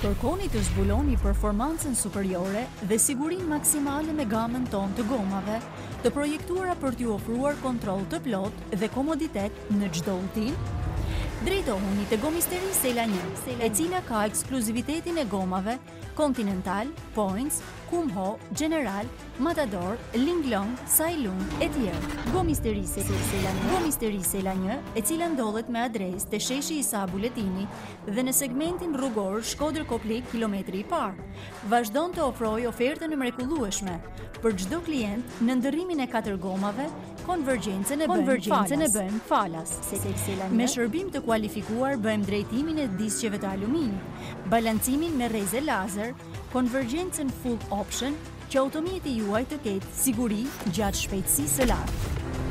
Kërkoni të zbuloni performancën superiore dhe sigurinë maksimale me gamën tonë të gomave, të projektuara për t'ju ofruar kontroll të plotë dhe komoditet në çdo udhtim? Drejtohuni te Gomisteri Sela 1, e cila ka ekskluzivitetin e gomave Continental, Points, Kumho, General, Matador, Linglong, Sailun e tjerë. Gomisteri Sela 1, e cila ndodhet me adresë te sheshi Isa Buletini dhe në segmentin rrugor Shkodër-Koplik kilometri i parë, vazhdon të ofrojë ofertën e mrekullueshme për çdo klient në ndërrimin e 4 gomave. Konvergjencën e bën falas. Me shërbim të kualifikuar bëjmë drejtimin e disqeve të aluminit, balancimin me rreze lazer, konvergjencën full option, që automjeti juaj të ketë siguri gjatë shpejtësisë së lartë.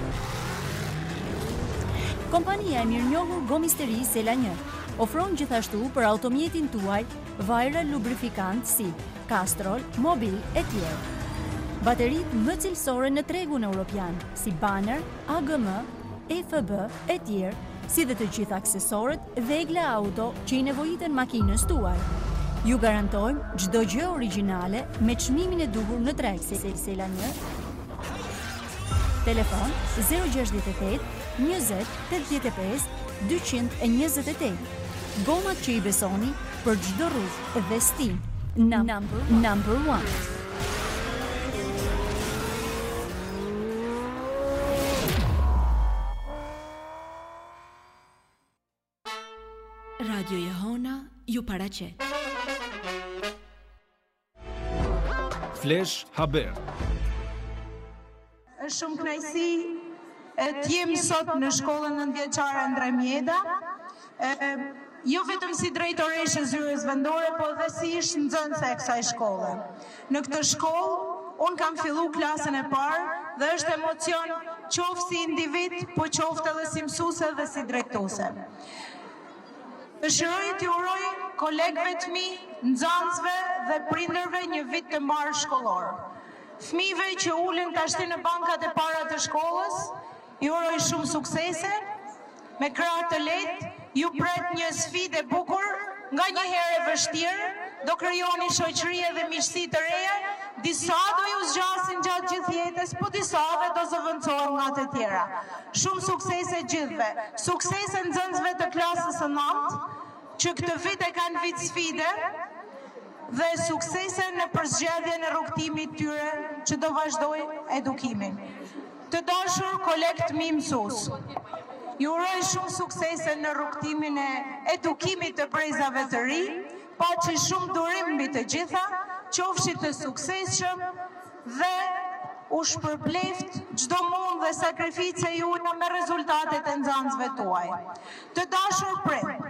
Kompania e mirënjohur Gomisteri Sela 1 ofron gjithashtu për automjetin tuaj vajra lubrifikant si Castrol, Mobil e tjerë. Baterit më cilësore në tregun europian, si Banner, AGM, FB e tjerë, si dhe të gjitha aksesorët Vegla Auto që i nevojiten makinës tuaj. Ju garantojmë çdo gjë origjinale me çmimin e duhur në treg. Sela 1. Telefon 068 20 85 228. Gomat që i besoni për çdo rrugë dhe stil. Number 1. Radio Jehona ju paraqet. Flash Haber. Është shumë kënaqësi të jem sot në shkollën nëntëvjeçare Andrej Mjeda, jo vetëm si drejtoreshe e zyrës vendore, po dhe si ish nxënëse e kësaj shkolle. Në këtë shkollë unë kam fillu klasën e parë dhe është emocion qoftë si individ, po qoftë edhe si mësuese dhe si drejtuese. Dëshiroj t'ju uroj kolegëve të mi, nxënësve dhe prindërve një vit të mbarë shkollor. Fëmijëve që ulen tashti në bankat e para të shkollës, ju uroj shumë suksese, me krah të lehtë, ju pret një sfidë e bukur, nga një herë e vështirë, do krijoni shoqëri dhe miqësi të reja, disa do ju zgjasin gjatë gjithë jetës, po disave do zëvendësohen nga të tjera. Shumë suksese gjithëve, suksese nxënësve të klasës së 9, që këtë vit e kanë vit sfide, dhe suksese në përzgjedhjen e rrugtimit tyre që do vazhdoj edukimin. Të dashur kolegë mi mësues, ju uroj shumë suksese në rrugtimin e edukimit të brezave të ri, paçi shumë durim mbi të gjitha, qofshit të suksesshëm dhe u shpërbleft çdo mund dhe sakrifice juaja me rezultatet e nxënësve tuaj. Të dashur prind,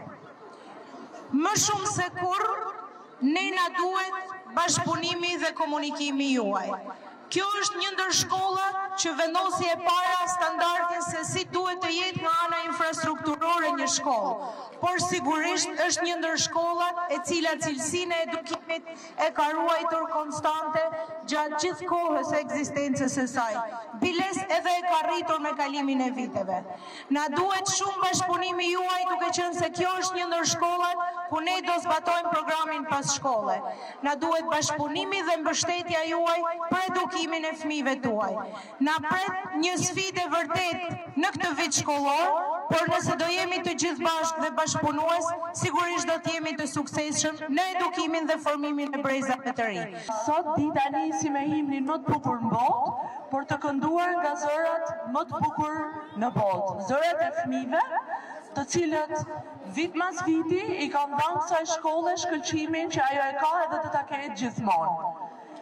më shumë se kurrë, ne na duhet bashkëpunimi dhe komunikimi juaj. Kjo është një ndër shkollat që vendosi e para standardin se si duhet të jetë nga ana infrastrukturore një shkollë, por sigurisht është një ndër shkollat e cila cilësinë e edukimit e ka ruajtur konstante gjatë gjithë kohës së ekzistencës së saj. Biles edhe e ka rritur me kalimin e viteve. Na duhet shumë bashkëpunimi juaj, duke qenë se kjo është një ndër shkollat ku ne do zbatojmë programin pas shkolle. Na duhet bashkëpunimi dhe mbështetja juaj për edukimin e fëmijëve tuaj. Na pret një sfidë vërtet në këtë vit shkollor, por nëse do jemi të gjithë bashkë dhe bashkëpunues, sigurisht do të jemi të suksesshëm në edukimin dhe formimin e brezave të ri. Sot dita nisi me himnin më të bukur në botë, por të kënduar nga zërat më të bukur në botë. Zërat e fëmijëve, të cilët vit mas viti i kanë dhënë kësaj shkolle shkëlqimin që ajo e ka edhe do ta ketë gjithmonë.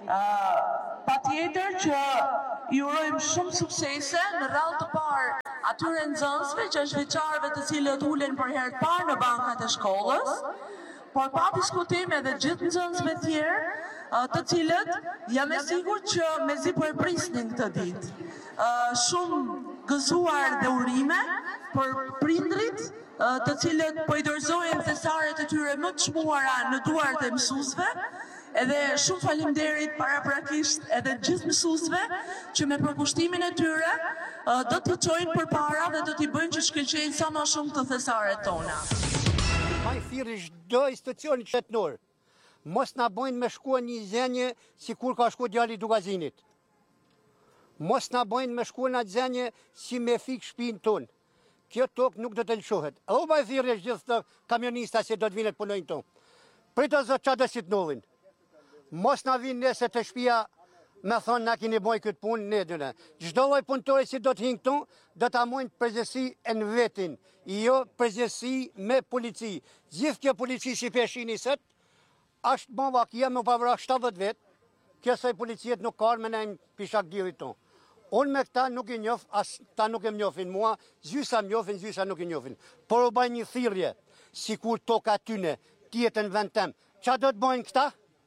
Patjetër që ju urojmë shumë suksese në radhë të parë atyre nxënësve, 6 vjeçarëve të cilët ulen për herë të parë në bankat e shkollës, por pa diskutim edhe gjithë nxënësve tjerë, të cilët jam e sigurt që mezi po e prisnin këtë ditë. Shumë gëzuar dhe urime për prindrit, të cilët po i dorëzojnë thesaret e tyre më të çmuara në duart e mësuesve. Edhe shumë faleminderit paraprakisht edhe gjithë mësuesve që me përkushtimin e tyre do t'i çojnë përpara dhe do t'i bëjnë që shkëlqejnë sa më shumë të thesaret tona. Ma i thirrë çdo institucion qytetar. Mos na bojnë me shkua një zenje si kur ka shku djali Dugazinit. Mos na bojnë me shkua në zenje si me fik shpinë tonë. Kjo tokë nuk do të lëshohet. O ba e thirrje gjithë të kamionista që do të vinë të punojnë tonë. Prito zot qa do si të novin. Mos na vinë nese të shpia me thonë na kini bojnë këtë punë, ne dyne. Gjdo loj punëtore që do të hinë këtu, do të amojnë përgjësi e në vetin, jo përgjësi me polici. Gjithë kjo polici që i peshin i sët, ashtë bova kia me pavra 70 vetë, kësaj policijet nuk ka me nejmë pishak dirit tonë. Unë me këta nuk i njof, as ta nuk e më njofin mua, zysa më njofin, zysa nuk i njofin. Por u baj një thirrje, si kur toka tyne, tjetën vend tem, qa do të bojnë këta?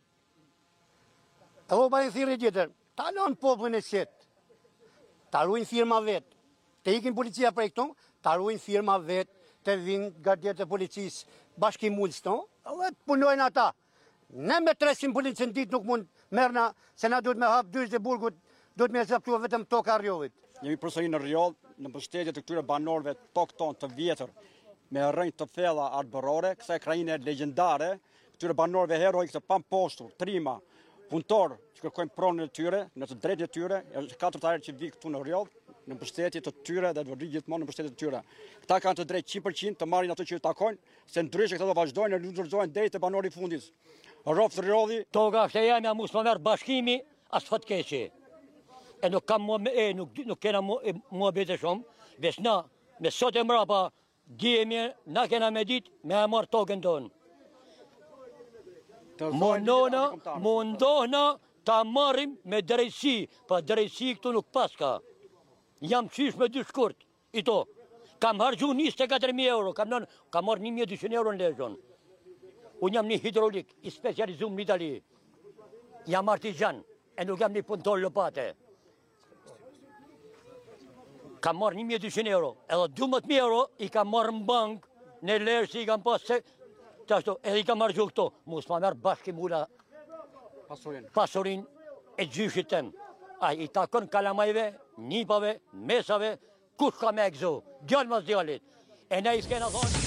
E u baj një thirrje tjetër, ta lonë popullin e qetë, ta ruajnë firma vetë, të ikin policia prej këtu, ta ruajnë firma vetë, të vinë gardjet e policisë bashkimullës tonë, dhe të punojnë ata. Ne me 300 policën ditë nuk mund merna, se na duhet me hapë dysh dhe burgut, duhet me zëptua vetëm toka Rjollit. Jemi përsëri në Rjoll, në mbështetje të këtyre banorëve tokë tonë të vjetër, me rrënjë të thella arbërore, kësaj krajine legjendare, këtyre banorëve heroj këtë pamposhtur, trima, punëtor që kërkojnë pronën e tyre, në të drejtë e tyre, 4 herë që vi këtu në Rjoll, në mbështetje të tyre dhe të vërri gjithmonë në mbështetje të tyre. Këta kanë të drejtë 100% të marrin ato që ju takojnë, se ndryshe këta do vazhdojnë e lundërzohen deri te banori i fundit. Rrofë Rjolli. Toga është e jemi, a mos më merr bashkimi, as fatkeqi. E nuk kam nuk kena mua bete shumë, besna, me sot e mrapa, djemi, na kena me dit, me e marrë tokën tonë. Mundohna ta marrim me drejtësi, pa drejtësi këtu nuk paska. Jam qysh me 2 shkurt, i to. Kam hargju 24.000 euro, kam marrë 1.200 euro në lezhon. Unë jam një hidrolik, i specializum në Itali. Jam artizan, e nuk jam një punëtor lopate. Kam marrë 1.200 euro, edhe 12.000 euro i kam marrë në bank, në lërë si i kam pas se, qashtu, edhe i kam hargju këto. Mos ma merë bashkë i mula pasurin e gjyshit tem. A i takon kalamajve, nipave, mesave, kush ka me egzo, djallë mas djallit. E ne i s'kena thonë.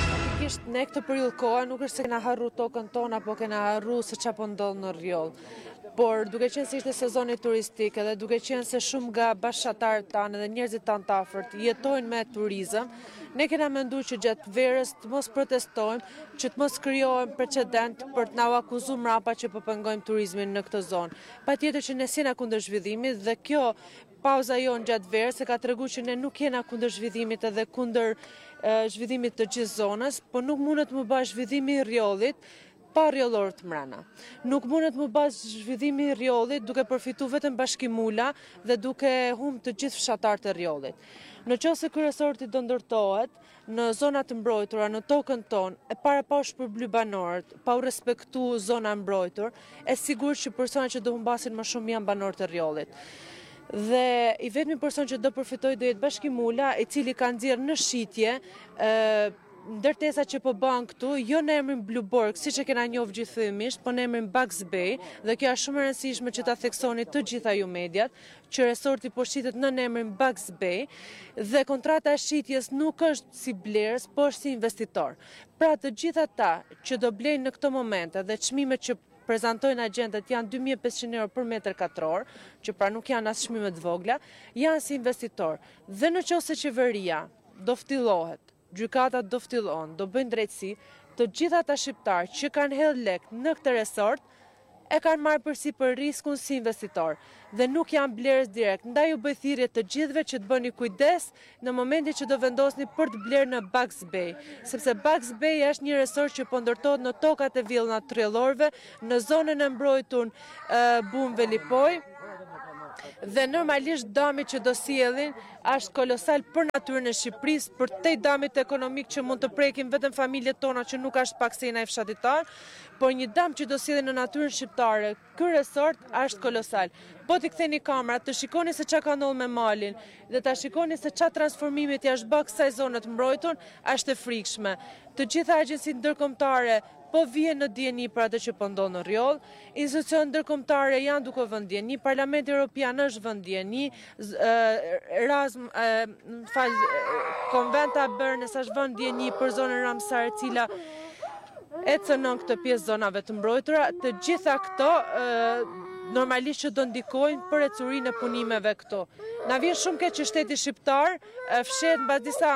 Ne këtë periudhë koha nuk është se kena harru tokën tonë, apo kena harru se qa po ndodhë në Rjoll. Por duke qenë se ishte sezoni turistik edhe duke qenë se shumë nga bashkëtarët tanë dhe njerëzit tanë të afërt jetojnë me turizëm, ne kena menduar që gjatë verës të mos protestojmë, që të mos krijohen precedent për të na akuzuar mrapa që po pengojmë turizmin në këtë zonë. Patjetër që ne jena kundër zhvillimit dhe kjo pauza jonë gjatë verës e ka treguar që ne nuk jena kundër zhvillimit edhe kundër zhvillimit të gjithë zonës, po nuk mundet më bëj zhvillimi i Rjollit pa rjollorë të mrena. Nuk mundet më bëj zhvillimi i Rjollit duke përfitu vetëm bashkimula dhe duke humbë të gjithë fshatarët e Rjollit. Në qoftë se ky resorti do ndërtohet në zonat të mbrojtura, në tokën tonë, e para pa u shpërbly banorët, pa u respektu zona mbrojtur, e sigurt që personat që do humbasin më shumë janë banorët e Rjollit. Dhe i vetmi person që do përfitoj do jetë bashkimula, i cili ka nxjerrë në shitje ndërtesa që po bën këtu, jo në emrin Blueborg, siç e kena njohur gjithëmisht, po në emrin Bugs Bay, dhe kjo është shumë e rëndësishme që ta theksoni të gjitha ju mediat, që resorti po shitet në emrin Bugs Bay, dhe kontrata e shitjes nuk është si blerës, po është si investitor. Pra të gjitha ata që do blejnë në këto momente dhe çmimet që prezantojnë agentët janë 2.500 euro për metër katror, që pra nuk janë as çmime të vogla, janë si investitor. Dhe në qoftë se qeveria do ftillohet, gjykata do ftillon, do bëjnë drejtësi, të gjitha ata shqiptarë që kanë hedhur lek në këtë resort e kanë marrë përsipër riskun si investitor dhe nuk janë blerës direkt. Ndaj ju bëj thirrje të gjithëve që të bëni kujdes në momentin që do vendosni për të blerë në Bugs Bay, sepse Bugs Bay është një resort që po ndërtohet në tokat e villëna të rjollorëve, në zonën e mbrojtur Bum Velipoj. Dhe normalisht dami që do sjellin është kolosal për natyrën e Shqipërisë, për te damit ekonomik që mund të prekin vetëm familjet tona që nuk është pak se jena i fshatitar, por një dam që do sjellin në natyrën shqiptare, ky resort është kolosal. Po t'i ktheni kamerat, të shikoni se çka ka ndodhur me malin dhe ta shikoni se ç'a transformimit jashtë bë kësaj zone të mbrojtur, është e frikshme. Të gjitha agjencitë ndërkombëtare po vjen në dieni për atë që po ndodh në Rjoll, institucionet ndërkombëtare janë duke vënë dieni, Parlamenti Evropian është vënë dieni, Konventa Bërnes është vënë dieni për zonën Ramsar, e cila ecën në këtë pjesë zonave të mbrojtura, të gjitha këto normalisht që do ndikojnë për ecurinë e punimeve këtu. Na vjen shumë keq që shteti shqiptar fshet mbas disa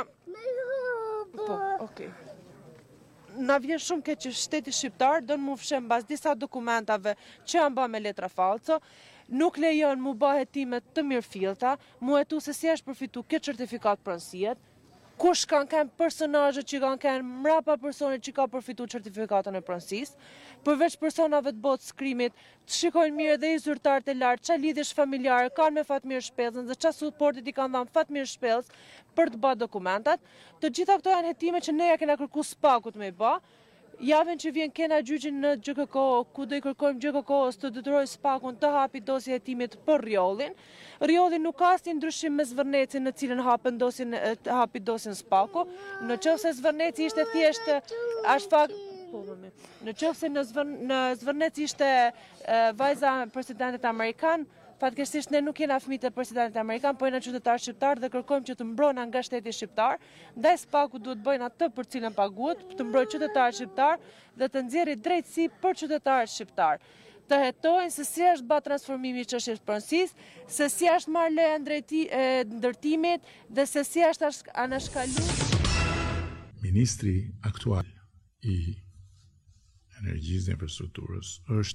Na vjen shumë keq që shteti shqiptar do mu fshet mbas disa dokumentave që janë bërë me letra falco, nuk lejon mu bë hetime të mirëfillta, mu hetu se si është përfitu këtë certifikat pronësiet, kush kanë kënë personazhet që kanë kënë mrapa personit që ka përfitu certifikatën e pronësisë, përveç personave të botë skrimit, të shikojnë mirë dhe i zyrtarët e lartë, qa lidhjesh familjare kanë me Fatmir Shpellën dhe qa supportit i kanë dhënë Fatmir Shpellës për të bërë dokumentat. Të gjitha këto janë hetime që ne ja kena kërku SPAK-ut me i bë. Javën që vjen kena gjyqin në GKK, ku do i kërkojmë GKK-s të detyroj SPAK-un të hapi dosje hetimit për Rjollin. Rjolli nuk ka asnjë ndryshim me Zvërnecin në cilën hapi dosjen SPAK-u. Në qoftë se Zvërneci ishte thjesht në qoftë se në Zvërnec ishte vajza e presidentit amerikan, fatkeqësisht ne nuk jena fëmijët e presidentit amerikan, po jena qytetarë shqiptar dhe kërkojmë që të mbrojnë nga shteti shqiptar. Ndaj SPAK-u duhet bëjnë atë për cilën paguhet, të mbrojë qytetarët shqiptar dhe të nxjerrë drejtësi për qytetarët shqiptar. Të hetojnë se si është bërë transformimi i çështjes pronësisë, se si është marrë leja ndërtimit dhe se si është anashkaluar. Ministri aktual i Energjisë dhe Infrastrukturës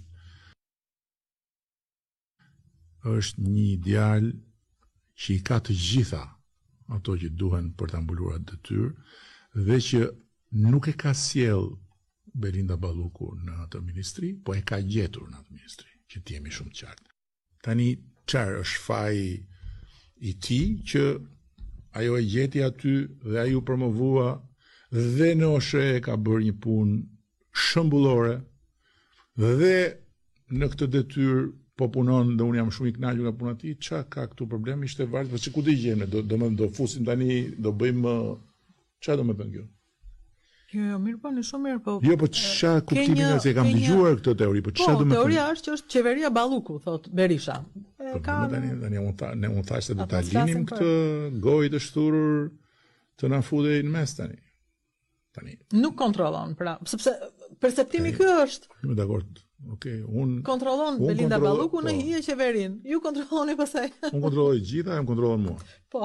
është një ideal që i ka të gjitha ato që duhen për të mbuluar detyrë dhe që nuk e ka sjell Belinda Balluku në atë ministri, po e ka gjetur në atë ministri, që ti jemi shumë qartë. Tani çfarë është faji i tij që ajo e gjeti aty dhe ai u promovua dhe në OSHE ka bërë një punë shëmbullore dhe në këtë detyrë po punon dhe unë jam shumë i kënaqur nga puna e tij. Çka ka këtu problemi? Ishte vartë, po ku do i gjejmë? Do fusim tani, do bëjmë çfarë do më thënë kjo? Jo, mirë po, në shumë mirë po. Jo, po çfarë kuptimi ka se kam dëgjuar këtë teori, po çfarë do më thënë? Teoria është që është qeveria Balluku, thot Berisha. Tani unë thash se do ta linim këtë gojë të shturur të na futej në mes tani. Nuk kontrollon, pra, sepse perceptimi ky është. Jam dakord. Okej, unë kontrollon Belinda Balluku në hije qeverin. Ju kontrolloni pastaj. Unë kontrolloj gjitha, jam kontrollon mua. Po.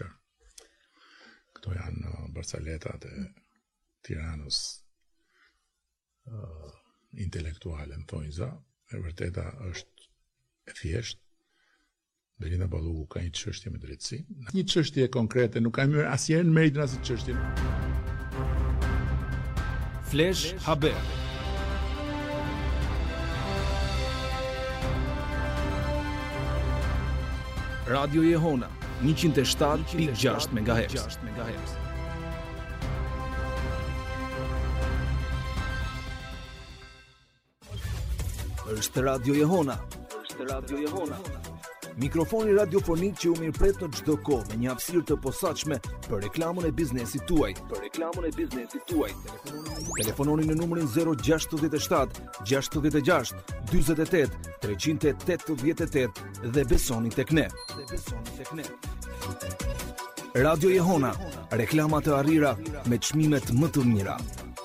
Këto janë barcaletat e Tiranës intelektuale, më thonjë za. E vërteta është e thjesht. Belinda Balluku ka një çështje me drejtësi. Një çështje konkrete, nuk ka mirë asnjëherë në meritin asnjë çështje. Flash Haber. Radio Jehona 107.6 MHz. Është Radio Jehona. Mikrofoni radiofonik që u mirëpret në çdo kohë me një hapësirë të posaçme për reklamën e biznesit tuaj. Telefononi në numrin 067 66 48 388 dhe besoni tek ne. Radio Jehona, reklama të arrira me çmimet më të mira.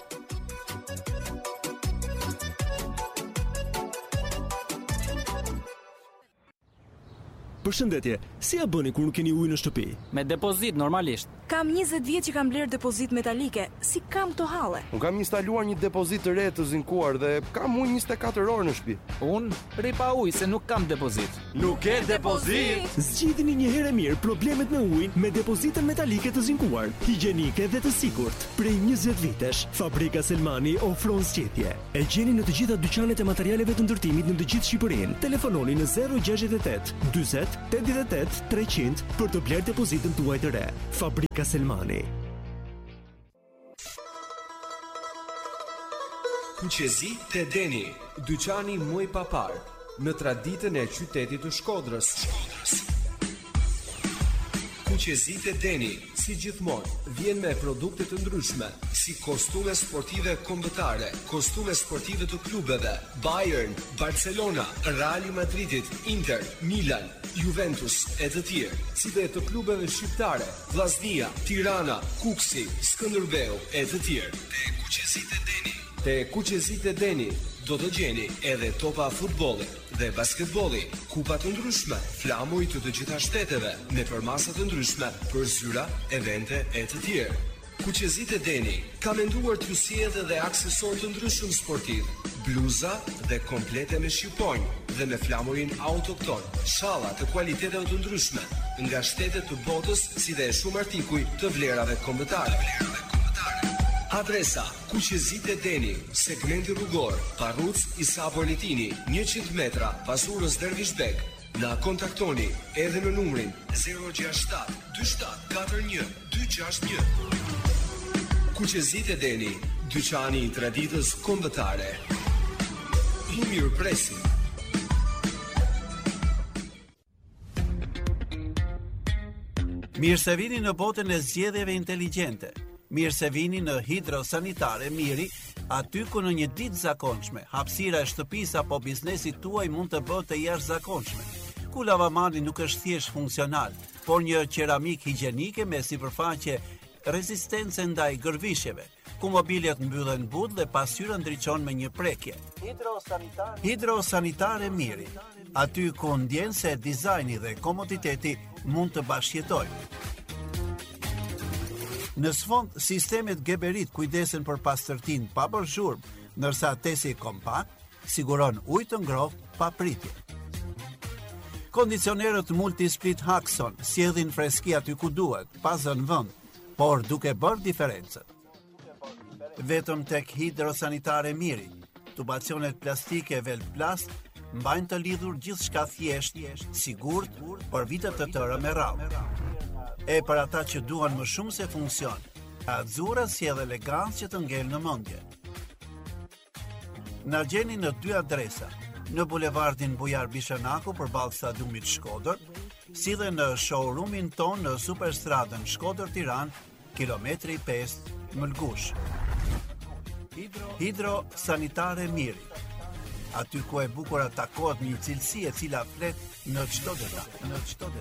Përshëndetje, si ja bëni kur nuk keni ujë në shtëpi? Me depozit normalisht. Kam 20 vjet që kam bler depozit metalike. Si kam këto halle? Unë kam instaluar një depozit të re të zinkuar dhe kam ujë 24 orë në shtëpi. Unë rri pa ujë se nuk kam depozit. Nuk ke depozit? Zgjidhni një herë mirë problemet me ujin me depozitën metalike të zinkuar, higjienike dhe të sigurt. Prej 20 vitesh, Fabrika Selmani ofron zgjedhje. E gjeni në të gjitha dyqanet e materialeve të ndërtimit në të gjithë Shqipërinë. Telefononi në 068 40 88 300 për të bler depozitën tuaj të re. Fabrika Selmani. Kuqezi te Deni, dyqani më i papar në traditën e qytetit të Shkodrës. Kuqezi te Deni, si gjithmonë, vjen me produkte të ndryshme, si kostume sportive kombëtare, kostume sportive të klubeve, Bayern, Barcelona, Real Madridit, Inter, Milan, Juventus e të tjerë, si dhe të klubeve shqiptare, Vllaznia, Tirana, Kuksi, Skënderbeu e të tjerë. Te Kuqezi te Deni Te Kuqezit e Deni do të gjeni edhe topa futbolli dhe basketbolli, kupa të ndryshme, flamuj të të gjitha shteteve, me përmasa të ndryshme për zyra, evente e të tjerë. Kuqezit e Deni ka menduar t'ju sjellë dhe aksesor të ndryshëm sportiv, bluza dhe komplete me shqiponjë dhe me flamurin autokton, shalla të kualiteteve të ndryshme, nga shtetet të botës si dhe shumë artikuj të vlerave kombëtare. Adresa: Kuqezit e Deni, segmenti rrugor, Parruc Isa Bornitini, 100 metra pas urës Dervishbek. Na kontaktoni edhe në numrin 067 27 41 261. Kuqezit e Deni, dyqani i traditës kombëtare. I mirëpresim. Mirë se vini në botën e zgjedhjeve inteligjente. Mirë se vini në Hidrosanitare Miri, aty ku në një ditë zakonshme, hapësira e shtëpisë apo biznesit tuaj mund të bëhet e jashtëzakonshme. Ku lavamani nuk është thjesht funksional, por një qeramik higjienike me sipërfaqe rezistence ndaj gërvishjeve, ku mobiljet mbyllen but dhe pasqyra ndriçon me një prekje. Hidrosanitare Miri, aty ku ndjen se dizajni dhe komoditeti mund të bashkëjetojnë. Në sfond, sistemet Geberit kujdesen për pastërtinë pa bërë zhurmë, ndërsa tesi kompakt siguron ujë të ngrohtë pa pritje. Kondicionerët Multisplit Haxon sjellin freski aty ku duhet, pa zënë vend, por duke bërë diferencën. Vetëm tek Hidrosanitare Miri, tubacionet plastike Velplast mbajnë të lidhur gjithçka thjesht, sigurt për vite të tëra me radhë. E për ata që duan më shumë se funksion, Azura sjell elegancë që të ngel në mendje. Na gjeni në 2 adresa, në bulevardin Bujar Bishanaku përballë stadiumit Shkodër, si dhe në showroomin ton në Superstradën Shkodër-Tiranë, kilometri 5 Mëlgush. Hidrosanitare Miri, aty ku e bukur takohet një cilësi e cila flet në çdo detaj.